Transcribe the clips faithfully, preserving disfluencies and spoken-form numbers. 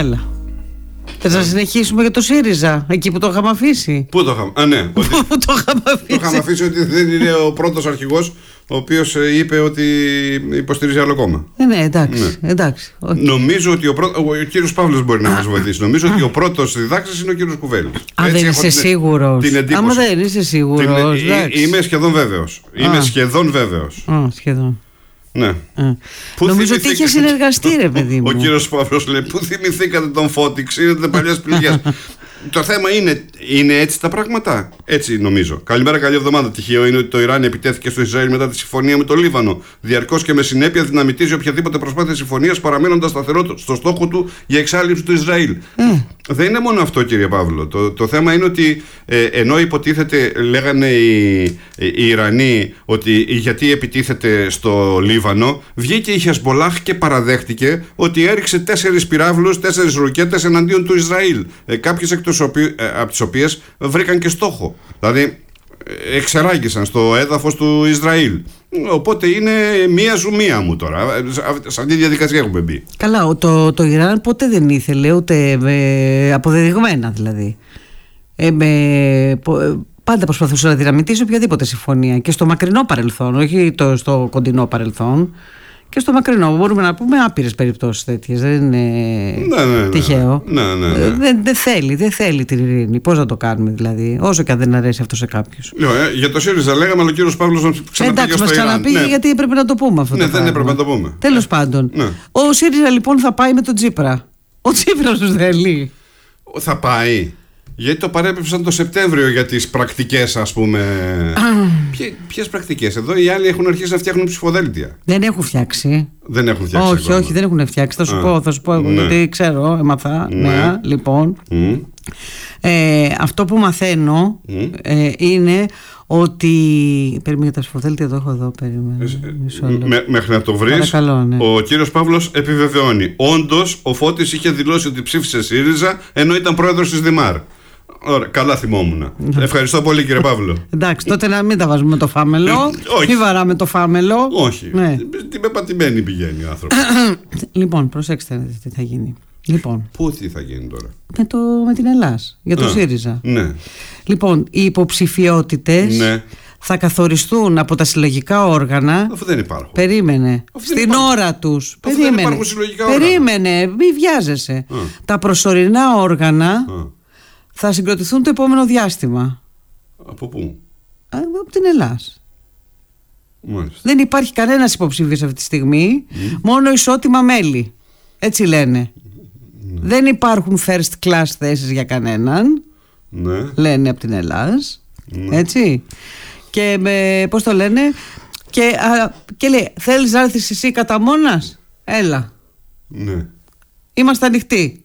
Έλα. Θες να συνεχίσουμε για το ΣΥΡΙΖΑ, εκεί που το είχαμε αφήσει? Πού το είχαμε, α, ναι, ότι... Πού το είχαμε αφήσει? Το είχαμε αφήσει ότι δεν είναι ο πρώτος αρχηγός ο οποίος είπε ότι υποστηρίζει άλλο κόμμα. Ε, ναι, εντάξει, ναι. εντάξει. Νομίζω ότι ο, πρω... ο κύριος Παύλος μπορεί να μας βοηθήσει. Νομίζω ότι ο πρώτος διδάξης είναι ο κύριος Κουβέλης. Αν δεν είσαι σίγουρος. Άμα δεν είσαι σίγουρος. Την... Είμαι σχεδόν βέβαιος. Είμαι σχεδόν βέβαιος. Α, σχεδόν. Ναι. Νομίζω ότι είχε συνεργαστεί, ρε παιδί μου. Ο κύριος Παύλος λέει: πού θυμηθήκατε τον Φώτη, ξέρετε παλιές πληγές. Το θέμα είναι, είναι έτσι τα πράγματα. Έτσι νομίζω. Καλημέρα, καλή εβδομάδα. Τυχαίο είναι ότι το Ιράν επιτέθηκε στο Ισραήλ μετά τη συμφωνία με το Λίβανο. Διαρκώς και με συνέπεια δυναμητίζει οποιαδήποτε προσπάθεια συμφωνίας, παραμένοντας σταθερό στο στόχο του για εξάλληψη του Ισραήλ. Mm. Δεν είναι μόνο αυτό, κύριε Παύλο. Το, το θέμα είναι ότι ε, ενώ υποτίθεται, λέγανε οι, οι Ιρανοί ότι γιατί επιτίθεται στο Λίβανο, βγήκε η Χεσμπολάχ και παραδέχτηκε ότι έριξε τέσσερις πυράβλους, τέσσερις ροκέτες εναντίον του Ισραήλ. Ε, κάποιες εκ από τις οποίες βρήκαν και στόχο. Δηλαδή εξεράγησαν στο έδαφος του Ισραήλ. Οπότε είναι μία ζουμία μου τώρα. Σε αυτή τη διαδικασία έχουμε μπει. Καλά, το, το Ιράν ποτέ δεν ήθελε, ούτε ε, αποδεδειγμένα δηλαδή. Ε, με, πάντα προσπαθούσε να δυναμητήσει οποιαδήποτε συμφωνία. Και στο μακρινό παρελθόν, όχι το, στο κοντινό παρελθόν. Και στο μακρινό μπορούμε να πούμε άπειρες περιπτώσεις τέτοιες. Δεν είναι ναι, ναι, ναι, τυχαίο. Ναι, ναι, ναι. Δεν, δεν θέλει, δεν θέλει την ειρήνη. Πώς να το κάνουμε δηλαδή, όσο και αν δεν αρέσει αυτό σε κάποιους. Λέω, ε, για το ΣΥΡΙΖΑ λέγαμε, αλλά ο κύριος Παύλος μας ξαναπήγε. Εντάξει, μας ξαναπήγε, ναι. Γιατί έπρεπε να το πούμε αυτό. Ναι, το δεν πράγμα. έπρεπε να το πούμε. Τέλος πάντων. Ναι. Ο ΣΥΡΙΖΑ λοιπόν θα πάει με τον Τσίπρα. Ο Τσίπρας τους θέλει. Θα πάει. Γιατί το παρέπεψαν το Σεπτέμβριο για τις πρακτικές, ας πούμε. Ποιε, ποιες πρακτικές? Εδώ οι άλλοι έχουν αρχίσει να φτιάχνουν ψηφοδέλτια. Δεν έχουν φτιάξει. Δεν έχουν φτιάξει. Όχι, ακόμα. όχι, δεν έχουν φτιάξει. Θα σου Α, πω, θα σου πω εγώ, ναι. γιατί ξέρω, έμαθα. Ναι. Ναι, λοιπόν. Mm. Ε, αυτό που μαθαίνω mm. ε, είναι ότι. Περίμενε τα ψηφοδέλτια, το έχω εδώ. Περίμενε. Με, μέχρι να το βρεις, ναι. Ο κύριος Παύλος επιβεβαιώνει. Όντως, ο Φώτης είχε δηλώσει ότι ψήφισε ΣΥΡΙΖΑ ενώ ήταν πρόεδρος της Δημάρ. Ωραία, καλά θυμόμουν. Ευχαριστώ πολύ, κύριε Παύλο. Εντάξει, τότε να μην τα βάζουμε το φάμελο. Μην βαράμε το φάμελο. Όχι. Ναι. Την πεπατημένη πηγαίνει ο άνθρωπος. Λοιπόν, προσέξτε τι θα γίνει. Λοιπόν, πού τι θα γίνει τώρα? Με, το, με την Ελλάς, για το Α, ΣΥΡΙΖΑ. Ναι. Λοιπόν, οι υποψηφιότητες ναι. θα καθοριστούν από τα συλλογικά όργανα. Αφού δεν υπάρχουν. Περίμενε. Αφού στην υπάρχουν. ώρα τους. Αφού Περίμενε. δεν υπάρχουν συλλογικά όργανα. Περίμενε, μη βιάζεσαι. Α. Τα προσωρινά όργανα Α. θα συγκροτηθούν το επόμενο διάστημα. Από πού? Α, από την Ελλάς. Μάλιστα. Δεν υπάρχει κανένας υποψήφιος αυτή τη στιγμή, mm. μόνο ισότιμα μέλη. Έτσι λένε. Mm. Δεν υπάρχουν first class θέσεις για κανέναν. Ναι. Λένε από την Ελλάς. Ναι. Έτσι. Και με, πώς το λένε, και, α, και λέει, θέλεις να έρθεις εσύ κατά μόνας? Έλα. Ναι. Είμαστε ανοιχτοί.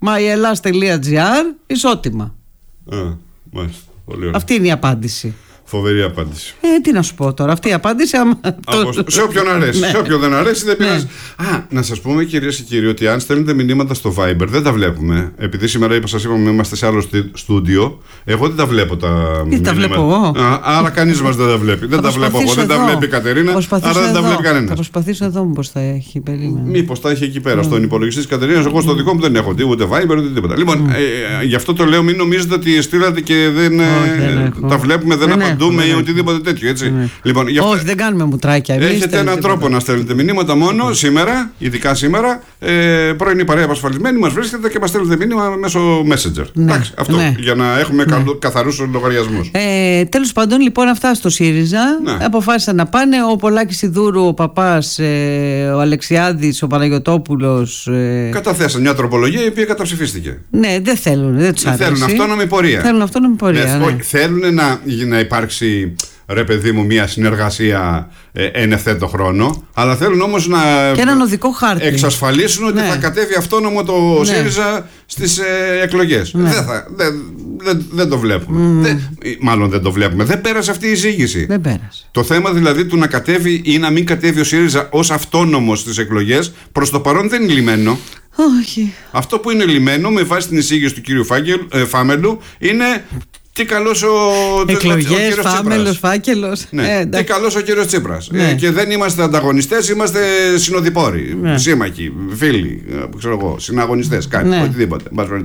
myellas.gr ισότιμα. Α, μάλιστα. Πολύ ωραία. Αυτή είναι η απάντηση. Φοβερή απάντηση. Ε, τι να σου πω τώρα, αυτή η απάντηση. Άμα... Από, σε όποιον αρέσει. Σε όποιον δεν αρέσει, δεν πειράζει. Ναι. Α, να σας πούμε, κυρίες και κύριοι, ότι αν στέλνετε μηνύματα στο Viber, δεν τα βλέπουμε. Επειδή σήμερα είπα, σας είπαμε, είμαστε σε άλλο στούντιο. Εγώ δεν τα βλέπω τα μηνύματα. Τα βλέπω εγώ. Α, άρα κανείς μας δεν τα βλέπει. Δεν τα βλέπω εγώ, δεν τα βλέπει η Κατερίνα. Άρα δεν τα βλέπει κανένας. Θα προσπαθήσω εδώ, μήπως θα έχει. Μήπως τα έχει εκεί πέρα, στον υπολογιστή της Κατερίνας. Εγώ στο δικό μου δεν έχω ούτε Viber ούτε τίποτα. Λοιπόν, γι' αυτό το λέω, μην νομίζετε ότι στείλατε και δεν τα βλέπουμε, δεν απαντούμε ή οτιδήποτε τέτοιο, έτσι. Ναι. Λοιπόν, αυτό... Όχι, δεν κάνουμε μουτράκια. Έχετε έναν τρόπο να στέλνετε μηνύματα μόνο σήμερα, ειδικά σήμερα. Ε, πρωινή παρέα απασφαλισμένη, μας βρίσκεται και μας στέλνετε μήνυμα μέσω Messenger. Ναι. Εντάξει, αυτό. Ναι. Για να έχουμε ναι. καθαρούς λογαριασμούς. Ε, τέλος πάντων, λοιπόν, αυτά στο ΣΥΡΙΖΑ. Ναι. Αποφάσισαν να πάνε. Ο Πολάκης Ιδούρου, ο Παπάς, ε, ο Αλεξιάδης, ο Παναγιωτόπουλος. Ε... Καταθέσαν μια τροπολογία η οποία καταψηφίστηκε. Ναι, δεν θέλουν. Δεν τους αρέσει. Θέλουν αυτόνομη πορεία. Θέλουν αυτόνομη πορεία. Ναι, ναι. Θέλουν να, να υπάρξει. Ρε παιδί μου, μια συνεργασία ε, εν ευθέτω χρόνο, αλλά θέλουν όμως να και έναν οδικό χάρτη. εξασφαλίσουν ότι ναι. θα κατέβει αυτόνομο το ναι. ΣΥΡΙΖΑ στις ε, εκλογές. Ναι. Δεν, θα, δεν, δεν, δεν το βλέπουμε. Mm. Δεν, μάλλον δεν το βλέπουμε. Δεν πέρασε αυτή η εισήγηση. Δεν πέρασε. Το θέμα δηλαδή του να κατέβει ή να μην κατέβει ο ΣΥΡΙΖΑ ως αυτόνομος στις εκλογές, προς το παρόν δεν είναι λιμένο. Όχι. Αυτό που είναι λιμένο με βάση την εισήγηση του κύριου Φάγγελ, ε, Φάμελου είναι Τι καλός ο, εκλογές, φάμελος, φάκελος. Ναι. Ε, τι καλός ο κύριος Τσίπρας. Ναι. Ε, και δεν είμαστε ανταγωνιστές, είμαστε συνοδοιπόροι, ναι. σύμμαχοι, φίλοι, ξέρω εγώ, συναγωνιστές, κάτι, ναι. οτιδήποτε.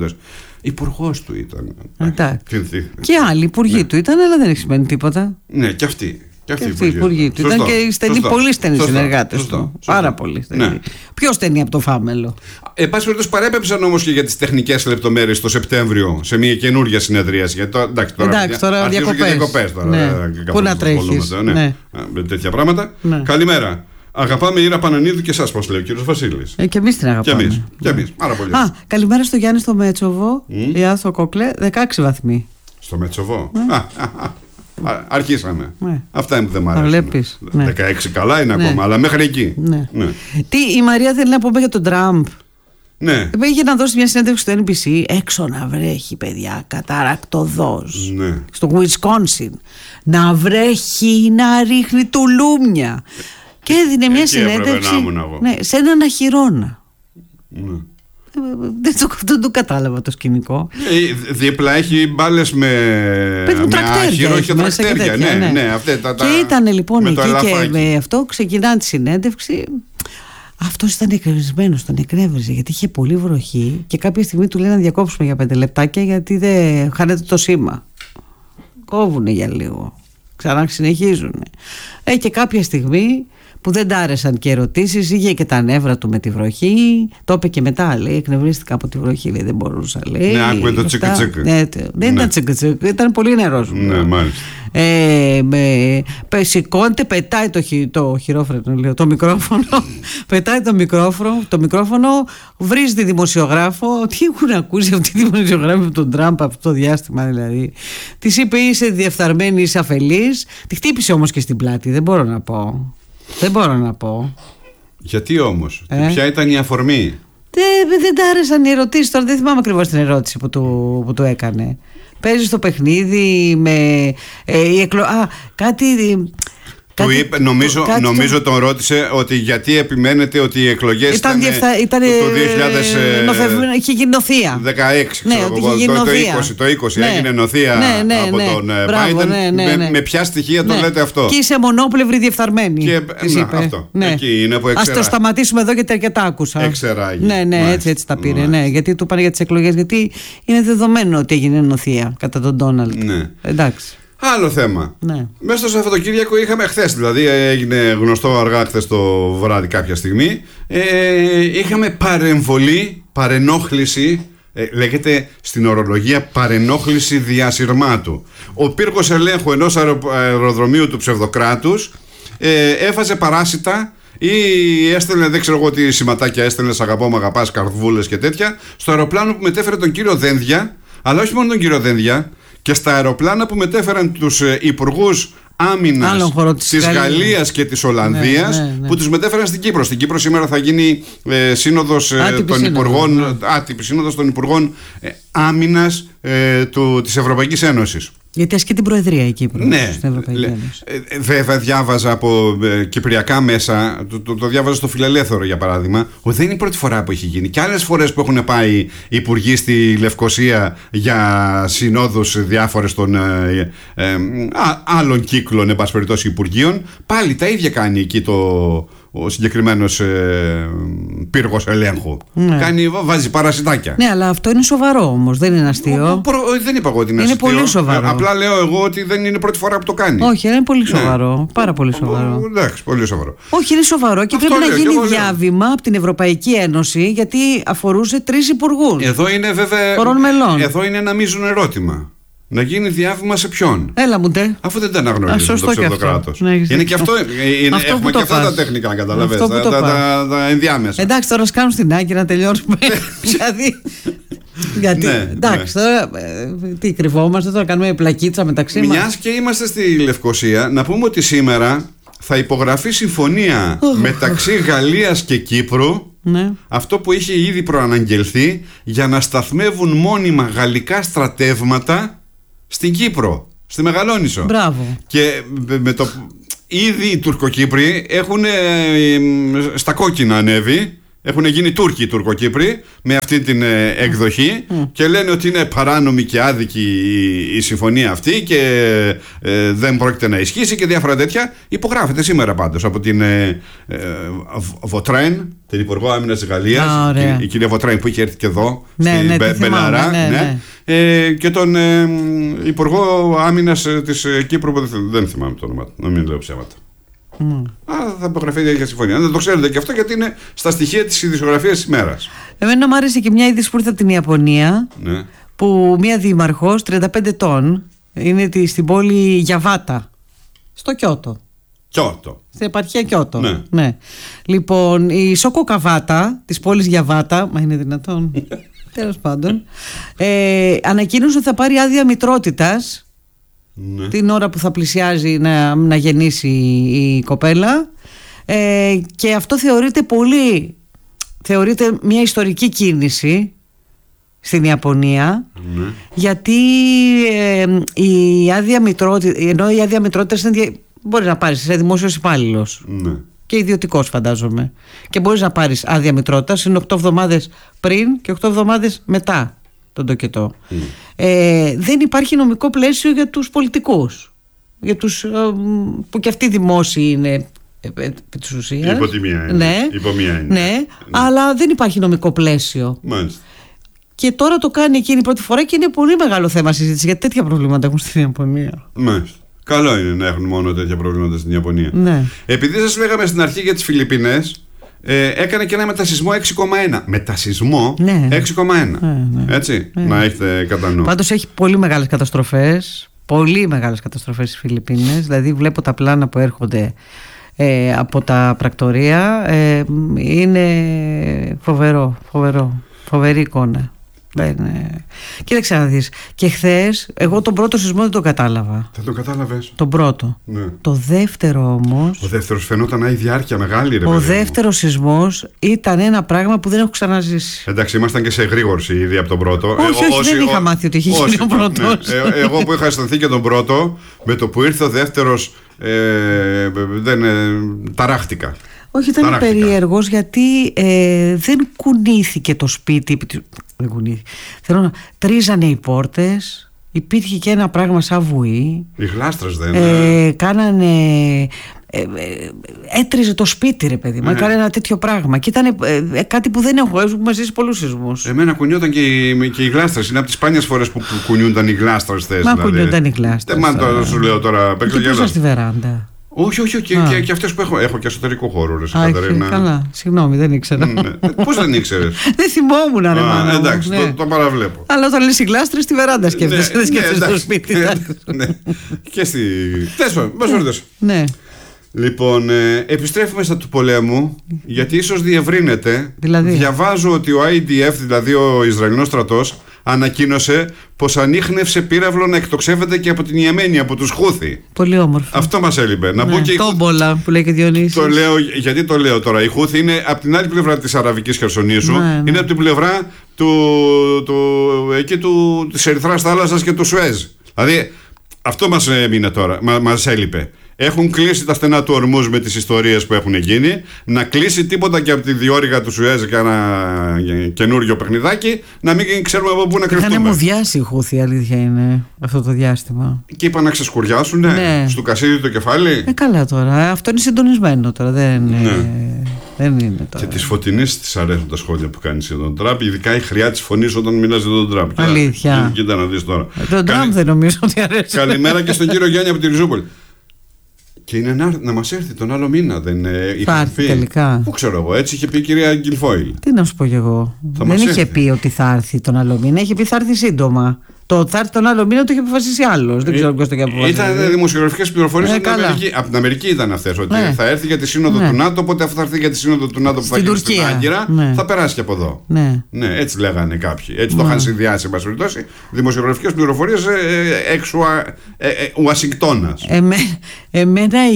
Υπουργός του ήταν. Εντάξει. Και άλλοι υπουργοί ναι. του ήταν, αλλά δεν έχει σημαίνει τίποτα. Ναι, και αυτοί. Και αυτοί οι υπουργοί του ήταν και στενοί, πολύ στενοί συνεργάτες του. Πάρα πολύ στενοί. Ναι. Πιο στενοί από το φάμελο. Εν πάση περιπτώσει, παρέπεψαν όμως και για τις τεχνικές λεπτομέρειες το Σεπτέμβριο σε μια καινούργια συνεδρίαση. Γιατί, εντάξει, τώρα, εντάξει, τώρα διακοπές. Τώρα, ναι. Πού να τρέχεις. Ναι. Ναι. Με τέτοια πράγματα. Ναι. Καλημέρα. Αγαπάμε Ήρα Πανανίδου και εσάς, πώς λέει ο κύριος Βασίλης. Ε, και εμείς την αγαπάμε. Και εμείς. Και εμείς. Πάρα πολύ. Α, καλημέρα στο Γιάννη στο Μέτσοβο. Mm. Η Άθο Κόκλε, δεκαέξι βαθμοί. Στο Μέτσοβο. Mm. Α, α, α, αρχίσαμε. Ναι. Αυτά είναι που δεν μ' αρέσουν. Βλέπεις. Ναι. δεκαέξι καλά είναι ναι. ακόμα, αλλά μέχρι εκεί. Ναι. Ναι. Τι, η Μαρία θέλει να πούμε για τον Τραμπ. Ναι. Πήγε να δώσει μια συνέντευξη στο Εν Μπι Σι. Έξω να βρέχει, παιδιά, καταρακτοδός. Ναι. Στο Wisconsin. Να βρέχει, να ρίχνει τουλούμια. Και έδινε μια συνέντευξη ναι, σε έναν αχυρώνα. Ναι. Δεν το, δεν το κατάλαβα το σκηνικό. Ε, δίπλα έχει μπάλες με, με αχυρό και τρακτέρια. Ναι, ναι. Ναι, αυτές, τα, και ήταν λοιπόν εκεί και με αυτό ξεκινά τη συνέντευξη. Αυτός ήταν εκνευρισμένος, τον εκνεύριζε γιατί είχε πολύ βροχή και κάποια στιγμή του λέει να διακόψουμε για πέντε λεπτάκια γιατί δεν χάνεται το σήμα. Κόβουνε για λίγο. Ξανά συνεχίζουν. Ε, και κάποια στιγμή που δεν τ' άρεσαν και ερωτήσεις, είχε και τα νεύρα του με τη βροχή. Το είπε και μετά, λέει, εκνευρίστηκα από τη βροχή, λέει, δεν μπορούσα, λέει. Ναι, άκουε το τσίκ τσίκ. Ναι, δεν ναι. ήταν τσίκ τσίκ, ήταν πολύ νερός. Ναι, μάλιστα. Ε, με, σηκώνεται, πετάει το, χει, το χειρόφρενο, λέω, το μικρόφωνο, πετάει το μικρόφωνο, το μικρόφωνο, βρίζει τη δημοσιογράφο. Τι έχουν ακούσει αυτή τη δημοσιογράφη από τον Τραμπ αυτό το διάστημα, δηλαδή. Της είπε, είσαι διεφθαρμένη, είσαι αφελής. Τη χτύπησε όμως και στην πλάτη, δεν μπορώ να πω. Δεν μπορώ να πω. Γιατί όμως, ε? ποια ήταν η αφορμή? Δεν, δεν τ' άρεσαν οι ερωτήσεις. Τώρα δεν θυμάμαι ακριβώς την ερώτηση που του, που του έκανε. Παίζει στο παιχνίδι με ε, η εκλο... Α, κάτι... Του είπε, νομίζω, κάτι νομίζω τον ρώτησε ότι γιατί επιμένετε ότι οι εκλογές ήταν, ήταν, διεφθα... ήταν το δύο χιλιάδες δεκαέξι. Είχε γίνει νοθεία. δεκαέξι, ναι, ξέρω, είχε γίνει το, νοθεία. το είκοσι, το είκοσι ναι. έγινε νοθεία ναι, ναι, από ναι. τον Μπράβο, Biden. Ναι, ναι, ναι. Με, με ποια στοιχεία ναι. το λέτε αυτό? Και είσαι μονόπλευρη διεφθαρμένη. Και, να, είπε. Αυτό. Ναι. Εκεί είναι που εξερα... Ας το σταματήσουμε εδώ γιατί αρκετά άκουσα. Εξεράγει. Ναι, ναι, έτσι, έτσι τα πήρε. Ναι, γιατί του πάνε για τις εκλογές. Γιατί είναι δεδομένο ότι έγινε νοθεία κατά τον Ντόναλντ. Εντάξει. Άλλο θέμα. Ναι. Μέσα στο Σαββατοκύριακο είχαμε χθες, δηλαδή έγινε γνωστό αργά χθες το βράδυ κάποια στιγμή. Ε, είχαμε παρεμβολή, παρενόχληση, ε, λέγεται στην ορολογία παρενόχληση διασυρμάτου. Ο πύργος ελέγχου ενός αεροδρομίου του ψευδοκράτους ε, έφαζε παράσιτα ή έστελνε, δεν ξέρω εγώ τι σηματάκια έστελνε, σ' αγαπώ, μ' αγαπάς, καρδβούλες και τέτοια, στο αεροπλάνο που μετέφερε τον κύριο Δένδια, αλλά όχι μόνο τον κύριο Δένδια. Και στα αεροπλάνα που μετέφεραν τους υπουργούς άμυνας της Γαλλίας και της Ολλανδίας, ναι, ναι, ναι. που τους μετέφεραν στην Κύπρο. Στην Κύπρο σήμερα θα γίνει ε, σύνοδος, ε, των σύνοδος, υπουργών, ναι. άτυπη σύνοδος των υπουργών ε, άμυνας ε, του, της Ευρωπαϊκής Ένωσης. Γιατί ασκεί την Προεδρία η Κύπρο ναι, στην Ευρωπαϊκή Ένωση. Ε, βέβαια διάβαζα από ε, κυπριακά μέσα, το, το, το διάβαζα στο Φιλελεύθερο για παράδειγμα, ότι δεν είναι η πρώτη φορά που έχει γίνει. Και άλλες φορές που έχουν πάει υπουργοί στη Λευκοσία για συνόδους διάφορες των ε, ε, ε, α, άλλων κύκλων, εν πάση περιπτώσει, υπουργείων, πάλι τα ίδια κάνει εκεί το... ο συγκεκριμένος ε, πύργος ελέγχου. Ναι. Κάνει, βάζει παρασιτάκια. Ναι, αλλά αυτό είναι σοβαρό όμως, δεν είναι αστείο. Ο, προ, δεν είπα εγώ ότι είναι, είναι αστείο. Είναι πολύ σοβαρό. Ε, απλά λέω εγώ ότι δεν είναι πρώτη φορά που το κάνει. Όχι, είναι πολύ σοβαρό. Ναι. Πάρα πολύ σοβαρό. Ο, εντάξει, πολύ σοβαρό. Όχι, είναι σοβαρό και αυτό πρέπει να γίνει διάβημα από την Ευρωπαϊκή Ένωση, γιατί αφορούσε τρεις υπουργούς. Εδώ είναι βέβαια. Εδώ είναι ένα μείζον ερώτημα. Να γίνει διάβημα σε ποιον? Έλα μου ντε. Αφού δεν τα αναγνωρίζουν το ψευδοκράτος. Ναι, είναι και αυτό. Είναι, αυτό έχουμε και αυτά τα τεχνικά, καταλαβαίνεις. Τα, τα, τα, τα ενδιάμεσα. Εντάξει, τώρα σκάνουν στην άκρη να τελειώσουμε. Δηλαδή. Γιατί. Ναι, εντάξει, ναι. Τώρα. Τι κρυβόμαστε, τώρα κάνουμε πλακίτσα μεταξύ μας. Μιας και είμαστε στη Λευκοσία, να πούμε ότι σήμερα θα υπογραφεί συμφωνία oh, μεταξύ oh. Γαλλίας και Κύπρου. Ναι. Αυτό που είχε ήδη προαναγγελθεί για να σταθμεύουν μόνιμα γαλλικά στρατεύματα στην Κύπρο, στη Μεγαλόνισσο. Μπράβο. Και με το, ήδη οι Τουρκοκύπροι έχουν ε, στα κόκκινα ανέβει Έχουν γίνει Τούρκοι οι Τουρκοκύπροι με αυτή την ε, εκδοχή mm. και λένε ότι είναι παράνομη και άδικη η, η συμφωνία αυτή και ε, δεν πρόκειται να ισχύσει και διάφορα τέτοια. Υπογράφεται σήμερα πάντως από την ε, ε, Βοτρέν, την Υπουργό Άμυνας της Γαλλίας, ah, η, η κυρία Βοτρέν που είχε έρθει και εδώ, ναι, στην ναι, Μπε, Μπελαρά, ναι, ναι, ναι. Ε, και τον ε, Υπουργό Άμυνας της ε, Κύπρου, που δεν, δεν θυμάμαι το όνομα, να μην λέω ψέματα. Mm. Α, θα υπογραφεί η ίδια συμφωνία. Δεν το ξέρετε και αυτό, γιατί είναι στα στοιχεία της ειδησιογραφίας της ημέρας. Εμένα μου άρεσε και μια είδηση που ήρθε από την Ιαπωνία, ναι. που μια δήμαρχος τριάντα πέντε ετών είναι στην πόλη Γιαβάτα, στο Κιώτο. Κιώτο. Στην επαρχία Κιώτο. Ναι. Ναι. Λοιπόν, η Σόκο Καβάτα της πόλης Γιαβάτα, μα είναι δυνατόν, τέλος πάντων, ε, ανακοίνωσε ότι θα πάρει άδεια μητρότητας. Ναι. Την ώρα που θα πλησιάζει να, να γεννήσει η κοπέλα, ε, και αυτό θεωρείται πολύ θεωρείται μια ιστορική κίνηση στην Ιαπωνία, ναι. γιατί ε, η άδεια μητρότητα, ενώ η άδεια μητρότητας μπορεί να πάρεις, είσαι δημόσιος υπάλληλος, ναι. και ιδιωτικός φαντάζομαι, και μπορείς να πάρεις άδεια μητρότητας, είναι οκτώ εβδομάδες πριν και οκτώ εβδομάδες μετά τον τοκετό. Mm. Ε, δεν υπάρχει νομικό πλαίσιο για τους πολιτικούς, για τους, ε, που και αυτοί δημόσιοι είναι επί της ουσίας. Υποτιμία είναι. Ναι, Υπομία είναι. Ναι, ναι, αλλά δεν υπάρχει νομικό πλαίσιο. Μάλιστα. Και τώρα το κάνει εκείνη πρώτη φορά και είναι πολύ μεγάλο θέμα συζήτηση, γιατί τέτοια προβλήματα έχουν στην Ιαπωνία. Μάλιστα. Καλό είναι να έχουν μόνο τέτοια προβλήματα στην Ιαπωνία. Ναι. Επειδή σας λέγαμε στην αρχή για τις Φιλιππίνες, Ε, έκανε και ένα μετασυσμό έξι κόμμα ένα. Μετασυσμό ναι. έξι κόμμα ένα. Ναι, ναι. Έτσι, ναι. να έχετε κατά νου. Πάντως έχει πολύ μεγάλες καταστροφές. Πολύ μεγάλες καταστροφές στις Φιλιππίνες. Δηλαδή βλέπω τα πλάνα που έρχονται ε, από τα πρακτορία. Ε, είναι φοβερό, φοβερό. Φοβερή εικόνα. Δεν, ε... Κοίταξε να δεις. Και χθες εγώ τον πρώτο σεισμό δεν τον κατάλαβα. Δεν τον κατάλαβες? Τον πρώτο. Ναι. Το δεύτερο όμως. Ο δεύτερος φαινόταν να έχει διάρκεια μεγάλη, ρε. Ο δεύτερος σεισμός ήταν ένα πράγμα που δεν έχω ξαναζήσει. Εντάξει, ήμασταν και σε εγρήγορση ήδη από τον πρώτο. Όχι, όχι, ε, όσοι, δεν είχα μάθει ότι είχε γίνει ο πρώτος. Ναι. Ε, εγώ που είχα αισθανθεί και τον πρώτο, με το που ήρθε ο δεύτερος, ε, δεν, ε, ταράχτηκα. Όχι, ήταν ταράχτηκα. Περίεργος, γιατί ε, δεν κουνήθηκε το σπίτι. Δεν κουνήθηκε. Θέλω να τρίζανε οι πόρτες. Υπήρχε και ένα πράγμα σαν βουή. Οι γλάστρες δεν ε, κάνανε. Ε, ε, έτριζε το σπίτι, ρε παιδί μου. Ναι. Έκανε ένα τέτοιο πράγμα. Και ήταν ε, κάτι που δεν έχω. Έχουμε ζήσει πολλούς σεισμούς. Εμένα κουνιόταν και οι, και οι γλάστρες. Είναι από τις σπάνιες φορές που, που κουνιούνταν οι γλάστρες. Μα δηλαδή. Κουνιούνταν οι γλάστρες. Δεν μ' σου λέω τώρα. Και πούσα στη βεράντα. Όχι, όχι, όχι. Και, και αυτές που έχω. Έχω και εσωτερικό χώρο, ρε Κατερίνα. Καλά, συγγνώμη, δεν ήξερα. Ναι. Πώς δεν ήξερες? Δεν θυμόμουν, ρε μάνα. Εντάξει, ναι. το, το παραβλέπω. Αλλά όταν λες οι γλάστρες στη βεράντα σκέφτεσαι. Ναι, δεν σκέφτεσαι ναι, στο σπίτι. Ναι. Και στη. Τέσσερα, πώς Ναι. Λοιπόν, ε, επιστρέφουμε στα του πολέμου, γιατί ίσως διευρύνεται. Δηλαδή. Διαβάζω ότι ο άι ντι εφ, δηλαδή ο Ισραηλινός στρατός, ανακοίνωσε πως ανίχνευσε πύραυλο να εκτοξεύεται και από την Ιεμένη, από τους Χούθη. Πολύ όμορφο. Αυτό μας έλειπε. Να ναι, πω και τόμπολα που λέει και Διονύσης. Το λέω, γιατί το λέω τώρα? Οι Χούθη είναι από την άλλη πλευρά της Αραβικής Χερσονήσου. Ναι, ναι. Είναι από την πλευρά του, του, εκεί του, της Ερυθράς θάλασσας και του Σουέζ. Δηλαδή αυτό μας έμεινε τώρα, μα, μας έλειπε. Έχουν κλείσει τα στενά του Ορμούζ με τις ιστορίες που έχουν γίνει. Να κλείσει τίποτα και από τη διόρυγα του Σουέζ και ένα καινούριο παιχνιδάκι. Να μην ξέρουμε από πού να κρυφτούμε. Είχαν μουδιάσει οι Χούθη, αλήθεια είναι, αυτό το διάστημα. Και είπαν να ξεσκουριάσουν, ναι. Στο κασίδι το κεφάλι. Ε, καλά τώρα. Αυτό είναι συντονισμένο τώρα. Δεν, ναι. ε, δεν είναι τώρα. Και τη φωτεινή τη αρέσουν τα σχόλια που κάνει για τον Τραμπ. Ειδικά η χρειά τη φωνή όταν μιλά για τον Τραμπ. Αλήθεια. Κοίτα να δει τώρα. Τον Τραμπ δεν νομίζω ότι αρέσει. Καλημέρα και στον κύριο Γιάννη από τη Ριζούπολη. Και είναι να, να μας έρθει τον άλλο μήνα. Δεν θα έρθει τελικά. Πού ξέρω εγώ, έτσι είχε πει η κυρία Γκυλφόιλ. Τι να σου πω κι εγώ. Θα δεν είχε έρθει. πει ότι θα έρθει τον άλλο μήνα. Είχε πει θα έρθει σύντομα. Το θα έρθει τον άλλο μήνα το είχε αποφασίσει άλλο. Δεν ξέρω ποιο το είχε αποφασίσει. Ήταν δημοσιογραφικές πληροφορίες ε, από, από την Αμερική. Ήταν αυτές. Ότι ναι. θα έρθει για τη σύνοδο ναι. του ΝΑΤΟ. Οπότε αφού θα έρθει για τη σύνοδο του ΝΑΤΟ που θα γίνει στην Άγκυρα, ναι. θα περάσει και από εδώ. Ναι. Ναι, έτσι λέγανε κάποιοι. Έτσι ναι. το είχαν συνδυάσει, εν πάση περιπτώσει. Δημοσιογραφικές πληροφορίες εξ Ουασιγκτώνας. Εμένα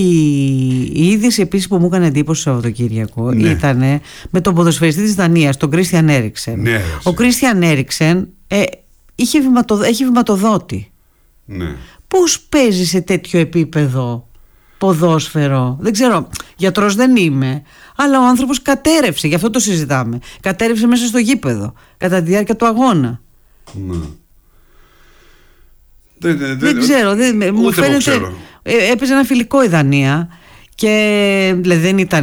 η είδηση επίσης που μου έκανε εντύπωση το Σαββατοκύριακο ήταν με τον ποδοσφαιριστή της Δανίας, τον Κρίστιαν Έριξεν. Ο Κρίστιαν Έριξεν Είχε βηματο, έχει βηματοδότη. Ναι. Πώς παίζει σε τέτοιο επίπεδο ποδόσφαιρο. Δεν ξέρω, γιατρός δεν είμαι, αλλά ο άνθρωπος κατέρευσε, γι' αυτό το συζητάμε. Κατέρευσε μέσα στο γήπεδο κατά τη διάρκεια του αγώνα. Ναι. Δεν, δεν, δεν ξέρω, δεν, μου φαίνεται ξέρω. Ε, έπαιζε ένα φιλικό η Δανία και δηλαδή δεν ήταν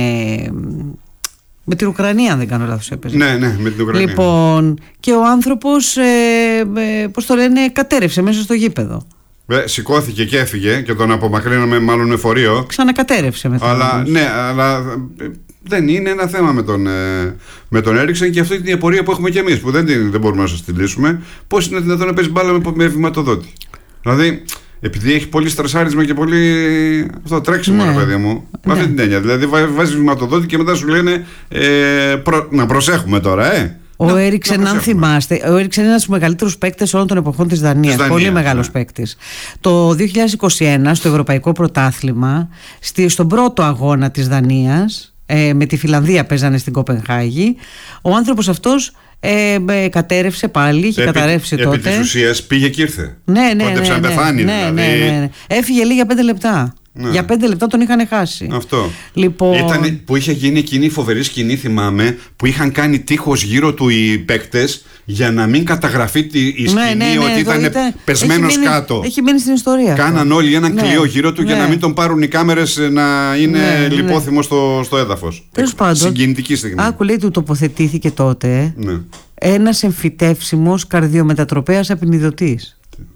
με την Ουκρανία, αν δεν κάνω λάθος, έπαιζε. Ναι, ναι, με την Ουκρανία. Λοιπόν, και ο άνθρωπος ε, ε, πώς το λένε, κατέρευσε μέσα στο γήπεδο. Ε, σηκώθηκε και έφυγε και τον απομακρύναμε μάλλον με φορείο. Ξανακατέρευσε μετά. Αλλά ναι, αλλά δεν είναι ένα θέμα με τον, με τον Έριξεν, και αυτή είναι η απορία που έχουμε κι εμείς, που δεν, δεν μπορούμε να σας τη λύσουμε. Πώς είναι δυνατόν να παίζει μπάλα με, με βηματοδότη? Δηλαδή, επειδή έχει πολύ στρεσάρισμα και πολύ αυτό, τρέξιμο, ναι, ρε παιδί μου. Με ναι. αυτή την έννοια. Δηλαδή, βάζει βηματοδότη και μετά σου λένε ε, προ, να προσέχουμε τώρα, ε. Ο Έριξεν, αν θυμάστε, ο Έριξεν είναι ένας από τους μεγαλύτερους παίκτες όλων των εποχών της Δανίας. Της Δανίας, πολύ μεγάλος, ναι, παίκτης. Το δύο χιλιάδες είκοσι ένα, στο Ευρωπαϊκό Πρωτάθλημα, στη, στον πρώτο αγώνα της Δανίας, ε, με τη Φιλανδία παίζανε στην Κοπενχάγη, ο άνθρωπος αυτός ε, ε, κατέρευσε πάλι, είχε επί, καταρρεύσει τότε. Επί της ουσίας πήγε και ήρθε. Ναι, ναι, ναι, Κόντεψε ναι, να πεθάνει, ναι, δηλαδή. ναι, ναι, ναι. Έφυγε λίγο για πέντε λεπτά. Ναι. Για πέντε λεπτά τον είχαν χάσει. Αυτό. Λοιπόν... Ήταν που είχε γίνει εκείνη η φοβερή σκηνή, θυμάμαι, που είχαν κάνει τείχος γύρω του οι παίκτες για να μην καταγραφεί η σκηνή, ναι, ναι, ναι, ότι ήταν, ήταν πεσμένος έχει μείνει, κάτω. Έχει μείνει στην ιστορία. Κάναν όλοι ένα ναι, κλειό γύρω του, ναι, για να μην τον πάρουν οι κάμερες να είναι, ναι, λιπόθυμο, ναι, στο, στο έδαφος. Τέλος πάντων, συγκινητική στιγμή. Άκου, λέει, του τοποθετήθηκε τότε, ναι, ένας εμφυτεύσιμος καρδιομετατροπέας απεινιδωτής.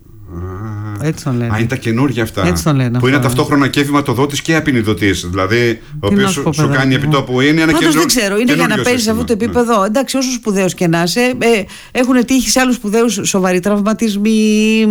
Έτσι τον λένε. Α, είναι τα καινούργια αυτά. Έτσι τον λένε, που είναι αυτό, ταυτόχρονα και βηματοδότης και απεινιδωτής. Δηλαδή, ο οποίος σου, σου κάνει επιτόπου. Είναι ένα καινούργιο. Δεν ξέρω, είναι για να παίζει σε αυτό το επίπεδο. Ναι. Εντάξει, όσο σπουδαίος και να είσαι, ε, έχουν τύχει σε άλλους σπουδαίους σοβαροί τραυματισμοί.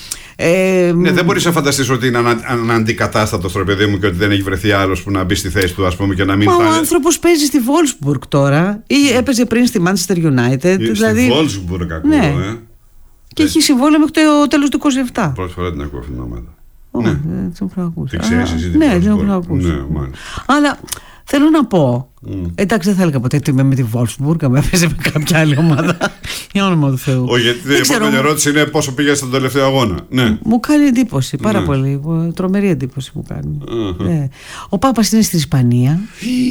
Ε, ναι, δεν μπορείς να φανταστείς ότι είναι ανα, αναντικατάστατος, το παιδί μου, και ότι δεν έχει βρεθεί άλλος που να μπει στη θέση του, ας πούμε, και να μην. Μα ο άνθρωπος παίζει στη Wolfsburg τώρα, ή έπαιζε πριν στη Manchester United. Στη δηλαδή... Wolfsburg, ακούω, ναι. ε. Και έχει συμβόλαιο μέχρι το τέλος του είκοσι επτά. Πρώτη φορά την ακούω αυτήν την ομάδα. Oh, ναι, δεν την έχω ακούσει. Τι ξέρεις εσύ την ναι, δεν έχω ακούσει. Ναι, μάλιστα. Αλλά θέλω να πω, mm. εντάξει, δεν θα έλεγα ποτέ ότι είμαι με τη Wolfsburg, αν έπαιζε με κάποια άλλη ομάδα. Για όνομα του Θεού. Όχι, γιατί η επόμενη ερώτηση είναι πόσο πήγε στον τελευταίο αγώνα. Ναι. Μου κάνει εντύπωση, πάρα ναι. πολύ. Τρομερή εντύπωση μου κάνει. Uh-huh. Ναι. Ο Πάπας είναι στην Ισπανία.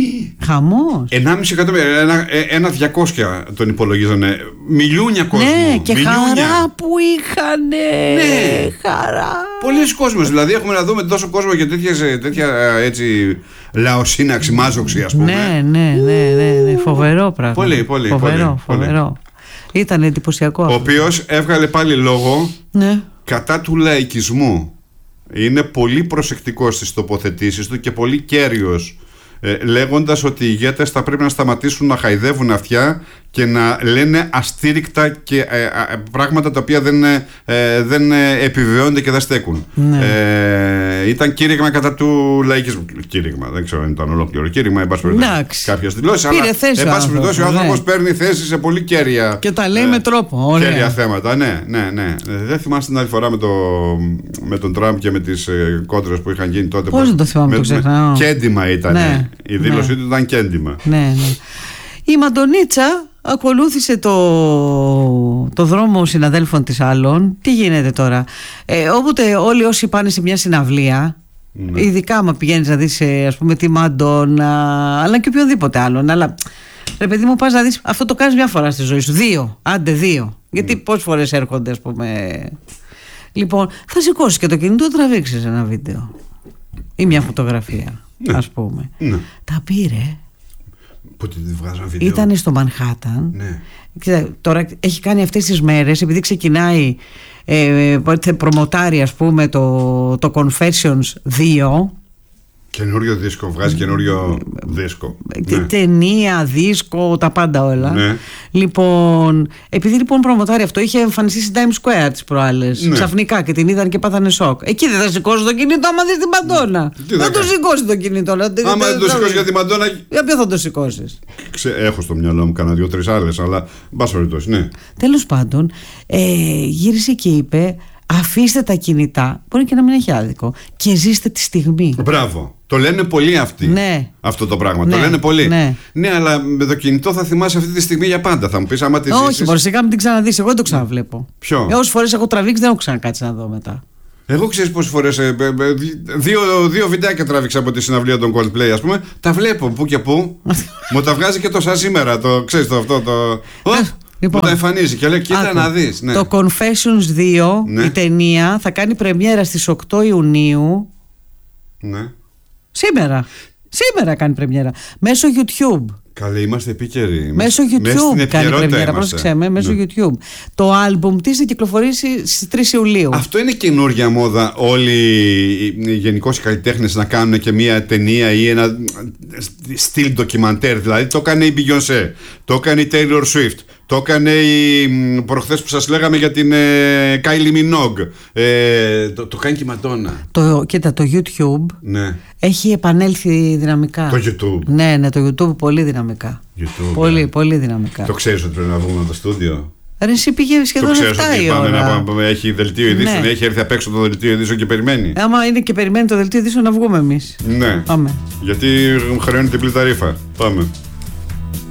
Χαμός. ενάμιση εκατομμύρια, ένα, ένα διακόσια τον υπολογίζανε. Μιλούνια κόσμου. Ναι, και μιλούνια. Χαρά που είχανε. Ναι. Χαρά. Πολλοί κόσμος. Δηλαδή έχουμε να δούμε τόσο κόσμο και τέτοια, τέτοια έτσι λαοσύναξη, μάζοξη, ας πούμε. Ναι, ναι, ναι, ναι, ναι. Φοβερό πράγμα. Πολύ, πολύ. Φοβερό, πολύ, φοβερό. Πολύ. Ήταν εντυπωσιακό. Ο οποίος έβγαλε πάλι λόγο, ναι, κατά του λαϊκισμού. Είναι πολύ προσεκτικός στις τοποθετήσεις του και πολύ κέριος, ε, λέγοντας ότι οι ηγέτες θα πρέπει να σταματήσουν να χαϊδεύουν αυτιά και να λένε αστήρικτα και ε, ε, πράγματα τα οποία δεν, ε, δεν επιβεβαιώνται και δεν στέκουν. Ναι. Ε, ήταν κήρυγμα κατά του λαϊκισμού. Κήρυγμα, δεν ξέρω αν ήταν ολόκληρο κήρυγμα, εν πάση περιπτώσει κάποιες δηλώσεις, αλλά εν πάση περιπτώσει ο άνθρωπος, ναι, παίρνει θέση σε πολύ κέρια και τα λέει ε, με τρόπο. Ωραία. Κέρια θέματα. Ναι, ναι, ναι. Δεν θυμάστε την άλλη φορά με, το, με τον Τραμπ και με τις ε, κόντρες που είχαν γίνει τότε. Πώς δεν το θυμάμαι, το ξεχνάω. Κέντημα ήταν. Ναι, η δήλωσή, ναι, του ήταν κέντημα. Ναι, ναι. Η Μαντονίτσα ακολούθησε το, το δρόμο συναδέλφων της άλλων. Τι γίνεται τώρα? Ε, όποτε όλοι όσοι πάνε σε μια συναυλία, ναι, ειδικά άμα πηγαίνεις να δεις, ας πούμε, τη Μαντόνα, αλλά και οποιοδήποτε άλλον, αλλά ρε παιδί μου, πας να δεις, αυτό το κάνεις μια φορά στη ζωή σου. Δύο, άντε δύο. Γιατί mm. πόσες φορές έρχονται, ας πούμε. Λοιπόν, θα σηκώσεις και το κινητό, θα τραβήξεις ένα βίντεο ή μια φωτογραφία, ναι, ας πούμε. Ναι. Τα πήρε. Που τη βγάζαν βίντεο. Ήτανε στο Μανχάταν. Ναι. Κοίτα, τώρα έχει κάνει αυτές τις μέρες, επειδή ξεκινάει ε, προμοτάρει, ας πούμε, το, το Confessions δύο. Καινούριο δίσκο, βγάζει καινούριο δίσκο. Ναι. Ταινία, δίσκο, τα πάντα όλα. Ναι. Λοιπόν, επειδή λοιπόν προμοτάρει αυτό, είχε εμφανιστεί στην Times Square τις προάλλες. Ναι. Ξαφνικά και την είδαν και πάθανε σοκ. Εκεί δεν θα σηκώσει το κινητό άμα δεις την Μαντόνα. Δεν το σηκώσει το κινητό. Άμα δεν το σηκώσει για την Μαντόνα. Για ποιο θα το σηκώσει? Έχω στο μυαλό μου κανένα δύο-τρεις άλλες, αλλά μπας περιπτώσει, ναι. Τέλος πάντων, ε, γύρισε και είπε: αφήστε τα κινητά, μπορεί και να μην έχει άδικο, και ζήστε τη στιγμή. Μπράβο. Το λένε πολλοί αυτοί. Ναι. Αυτό το πράγμα. Ναι. Το λένε πολλοί. Ναι. Ναι, αλλά με το κινητό θα θυμάσαι αυτή τη στιγμή για πάντα. Θα μου πεις άμα τη ζήσεις. Όχι, μπορεί σιγά μην την ξαναδείς. Εγώ δεν το ξαναβλέπω. Ποιο? Ε, όσες φορές έχω τραβήξει δεν έχω ξανακάτσει να δω μετά. Εγώ ξέρεις πόσες φορές ε, ε, ε, δύο, δύο βιντεάκια τράβηξα από τη συναυλία των Coldplay, ας πούμε. Τα βλέπω που και που. Μου τα βγάζει και το σαν σήμερα. Το ξέρεις το αυτό. Το... Λοιπόν, μου τα εμφανίζει και λέει: κοίτα να δεις. Ναι. Το Confessions δύο, ναι. Η ταινία, θα κάνει πρεμιέρα στις οκτώ Ιουνίου. Ναι. Σήμερα. Σήμερα κάνει πρεμιέρα. Μέσω YouTube. Καλή, είμαστε επίκαιροι. Μέσω YouTube κάνει πρεμιέρα. Πρόσεξε με, μέσω ναι. YouTube. Το άλμπουμ της θα κυκλοφορήσει στις τρεις Ιουλίου. Αυτό είναι καινούργια μόδα. Όλοι οι γενικώς οι καλλιτέχνες να κάνουν και μια ταινία ή ένα στυλ ντοκιμαντέρ. Δηλαδή το έκανε η Beyoncé, το έκανε η Taylor Swift. Το έκανε η προχθές που σας λέγαμε για την ε, Kylie Minogue. Ε, το, το κάνει και η Μαντόνα. Το, κοίτα, το YouTube ναι. έχει επανέλθει δυναμικά. Το YouTube. Ναι, ναι, το YouTube πολύ δυναμικά. YouTube, πολύ, ναι. πολύ δυναμικά. Το ξέρεις ότι πρέπει να βγούμε από το στούντιο. Ρε εσύ πήγε σχεδόν εφτά η ώρα. Να, έχει δελτίο ειδήσεων, ναι. Έχει έρθει απ' έξω το δελτίο ειδήσεων και περιμένει. Άμα είναι και περιμένει το δελτίο ειδήσεων να βγούμε εμείς. Ναι. Πάμε. Γιατί χρεώνει την τριπλή ταρήφα. Πάμε.